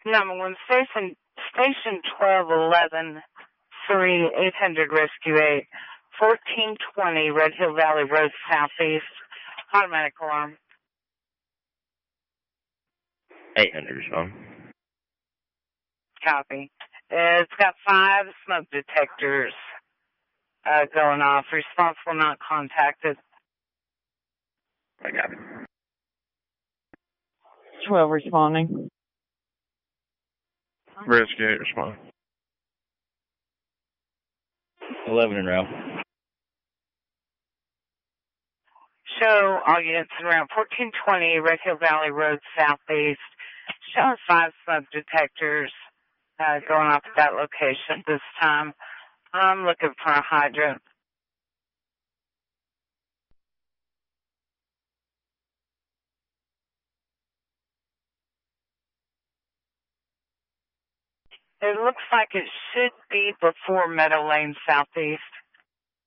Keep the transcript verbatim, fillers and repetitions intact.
Number one, station, station twelve eleven three, eight hundred Rescue eight, fourteen twenty Red Hill Valley Road Southeast, automatic alarm. eight hundred respond. Copy. It's got five smoke detectors uh, going off. Responsible not contacted. I got it. twelve responding. Rescue eight respond. eleven in route. Show all units around fourteen twenty Red Hill Valley Road Southeast. Showing five smoke detectors uh, going off at that location this time. I'm looking for a hydrant. It looks like it should be before Meadow Lane Southeast.